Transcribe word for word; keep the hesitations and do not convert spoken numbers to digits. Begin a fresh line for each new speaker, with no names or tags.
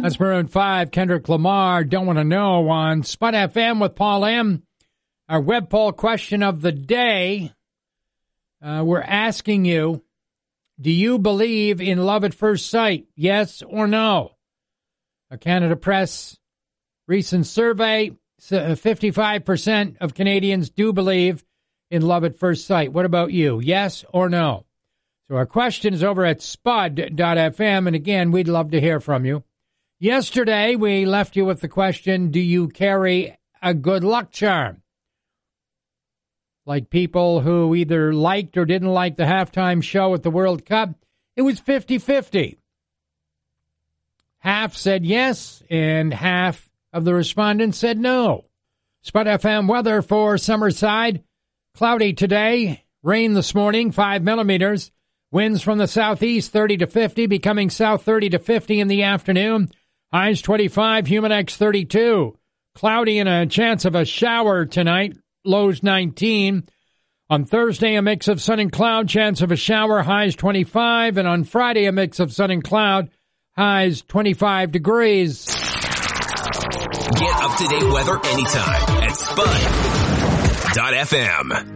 That's Maroon five, Kendrick Lamar, Don't Want to Know on Spud F M with Paul M. Our web poll question of the day, uh, we're asking you, do you believe in love at first sight? Yes or no? A Canada Press recent survey, fifty-five percent of Canadians do believe in love at first sight. What about you? Yes or no? So our question is over at spud dot f m, and again, we'd love to hear from you. Yesterday, we left you with the question, do you carry a good luck charm? Like people who either liked or didn't like the halftime show at the World Cup, it was fifty-fifty. Half said yes, and half of the respondents said no. Spud F M weather for Summerside. Cloudy today, rain this morning, five millimeters. Winds from the southeast, thirty to fifty, becoming south thirty to fifty in the afternoon. Highs twenty-five, Humidex thirty-two. Cloudy and a chance of a shower tonight, lows nineteen. On Thursday, a mix of sun and cloud, chance of a shower, highs twenty-five. And on Friday, a mix of sun and cloud, highs twenty-five degrees.
Get up-to-date weather anytime at spud dot f m.